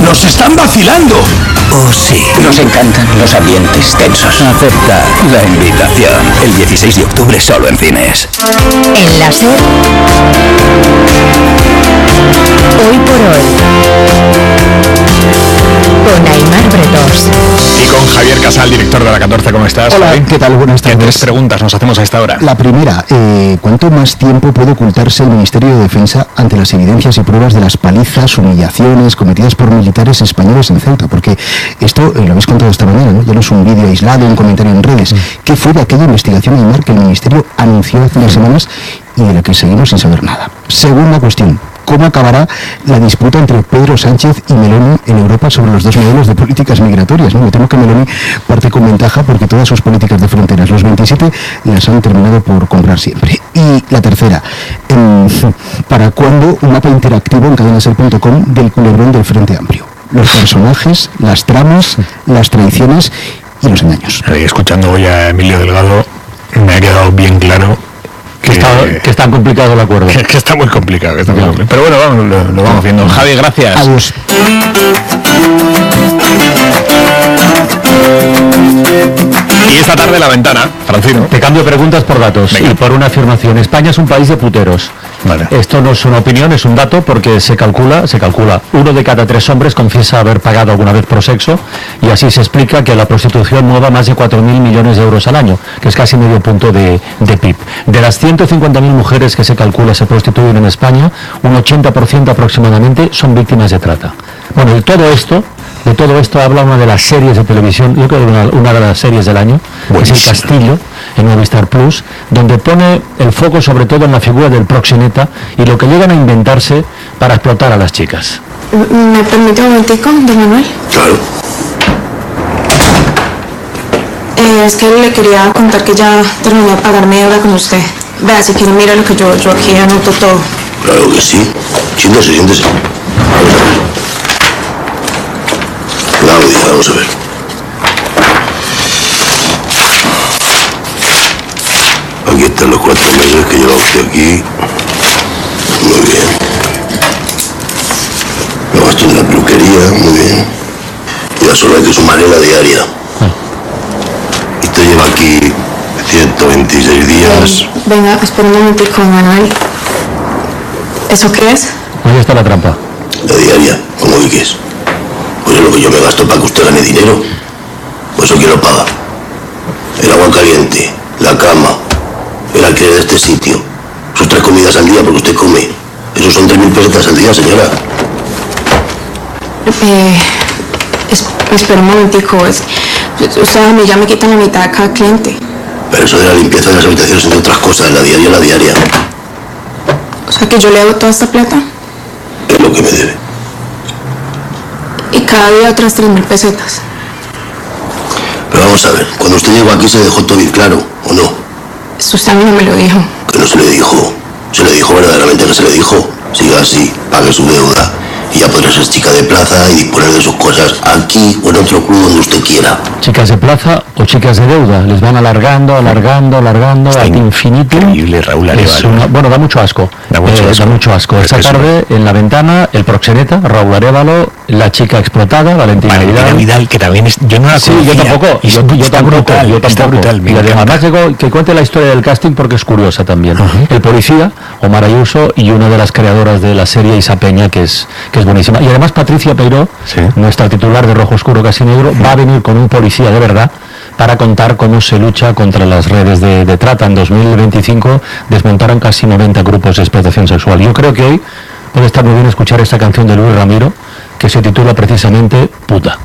¡Nos están vacilando! Oh, sí. Nos encantan los ambientes tensos. Acepta la invitación. El 16 de octubre solo en cines. En la SER, hoy por hoy, con Aimar Bretós. Y con Javier Casal, director de La 14, ¿cómo estás? Hola, Javi? ¿qué tal? Buenas tardes. ¿Qué 3 preguntas nos hacemos a esta hora? La primera, ¿cuánto más tiempo puede ocultarse el Ministerio de Defensa ante las evidencias y pruebas de las palizas, humillaciones cometidas por militares españoles en Ceuta? Porque esto lo habéis contado esta mañana, ¿no? Ya no es un vídeo aislado, un comentario en redes. ¿Qué fue de aquella investigación, Aimar, que el Ministerio anunció hace unas semanas y de la que seguimos sin saber nada? Segunda cuestión, ¿cómo acabará la disputa entre Pedro Sánchez y Meloni en Europa sobre los dos modelos de políticas migratorias? Me temo que Meloni parte con ventaja porque todas sus políticas de fronteras, los 27, las han terminado por comprar siempre. Y la tercera, ¿para cuándo un mapa interactivo en cadenaser.com del culebrón del Frente Amplio? Los personajes, las tramas, las traiciones y los engaños. Escuchando hoy a Emilio Delgado, me ha quedado bien claro que está complicado el acuerdo. Que está muy complicado. Pero bueno, vamos, lo vamos viendo. Javi, gracias. Adiós. Y esta tarde La Ventana, Francino. Te cambio preguntas por datos. Venga. Y por una afirmación. España es un país de puteros. Vale. Esto no es una opinión, es un dato, porque se calcula, 1 de cada 3 hombres confiesa haber pagado alguna vez por sexo, y así se explica que la prostitución mueva más de 4.000 millones de euros al año, que es casi medio punto de PIB. De las 150.000 mujeres que se calcula se prostituyen en España, un 80% aproximadamente son víctimas de trata. Bueno, de todo esto habla una de las series de televisión, yo creo que una de las series del año, que es El Castillo, en Movistar Plus, donde pone el foco sobre todo en la figura del proxeneta y lo que llegan a inventarse para explotar a las chicas. ¿Me permite un momentico, don Manuel? Claro. Es que le quería contar que ya terminé de pagar mi deuda con usted. Vea, si quiere, mira lo que yo aquí anoto todo. Claro que sí. Siéntese. Vamos a ver. Claudia, vamos a ver. Aquí están los 4 meses que lleva usted aquí. Muy bien. Los gastos de la peluquería, muy bien. Ya solo hay que sumarle la diaria. Usted lleva aquí 126 días. Venga, espera un momentico, Manuel. ¿Eso qué es? Ahí está la trampa. La diaria, ¿cómo que qué es? Pues es lo que yo me gasto para que usted gane dinero. Pues eso, ¿quién lo paga? El agua caliente, la cama, el alquiler de este sitio, sus 3 comidas al día porque usted come. Eso son 3.000 pesetas al día, señora. Espera un momentico. Usted a mí ya me quitan la mitad de cada cliente. Pero eso de la limpieza de las habitaciones, entre otras cosas, la diaria. O sea que yo le hago toda esta plata. Es lo que me debe. Y cada día otras 3.000 pesetas. Pero vamos a ver, cuando usted llegó aquí se dejó todo bien claro, ¿o no? Eso usted a mí no me lo dijo. Que no se le dijo. Se le dijo verdaderamente que se le dijo. Siga así, pague su deuda y ya podrá ser chica de plaza y disponer de sus cosas aquí o en otro club donde usted quiera. Chicas de plaza o chicas de deuda, les van alargando Está al infinito. Increíble, Raúl Arévalo. Bueno, da mucho asco. Da mucho asco. Esta tarde, en La Ventana, el proxeneta, Raúl Arévalo, la chica explotada, Valentina Vidal, que también es... Yo no la conocía. Sí, yo tampoco. Yo tampoco. Está brutal. Y además que cuente la historia del casting porque es curiosa también. El policía, Omar Ayuso, y una de las creadoras de la serie, Isa Peña, que es buenísima. Y además Patricia Peiró, nuestra titular de Rojo Oscuro Casi Negro, va a venir con un policía de verdad para contar cómo se lucha contra las redes de trata. En 2025 desmontaron casi 90 grupos de explotación sexual. Yo creo que hoy puede estar muy bien escuchar esta canción de Luis Ramiro, que se titula precisamente Puta.